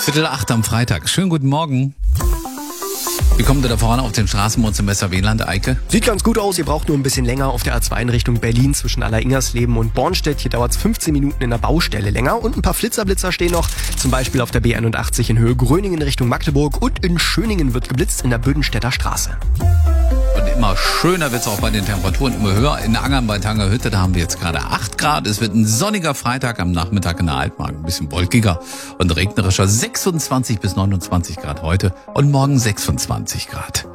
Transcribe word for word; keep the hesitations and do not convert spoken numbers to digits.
Viertel acht am Freitag. Schönen guten Morgen. Wie kommt ihr da voran auf den Straßen bei uns im Westerwieland, Eike? Sieht ganz gut aus, ihr braucht nur ein bisschen länger auf der A zwei in Richtung Berlin zwischen Allersingersleben und Bornstedt. Hier dauert es fünfzehn Minuten in der Baustelle länger und ein paar Flitzerblitzer stehen noch. Zum Beispiel auf der B einundachtzig in Höhe Gröningen Richtung Magdeburg und in Schöningen wird geblitzt in der Bödenstädter Straße. Und immer schöner wird's auch bei den Temperaturen, immer höher. In Angern bei Tangerhütte, da haben wir jetzt gerade acht Grad. Es wird ein sonniger Freitag, am Nachmittag in der Altmark ein bisschen wolkiger und regnerischer. sechsundzwanzig bis neunundzwanzig Grad heute und morgen sechsundzwanzig Grad.